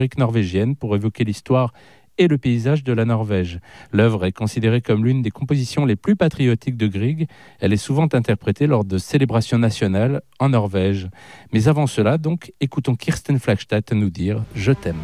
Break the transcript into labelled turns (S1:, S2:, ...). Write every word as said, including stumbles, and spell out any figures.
S1: norvégienne pour évoquer l'histoire et le paysage de la Norvège. L'œuvre est considérée comme l'une des compositions les plus patriotiques de Grieg. Elle est souvent interprétée lors de célébrations nationales en Norvège. Mais avant cela, donc, écoutons Kirsten Flagstad nous dire « Je t'aime ».